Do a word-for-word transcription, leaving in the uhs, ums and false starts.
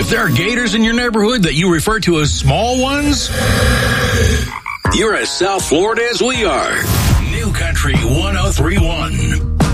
There are gators in your neighborhood that you refer to as small ones? You're as South Florida as we are. New Country one oh three point one.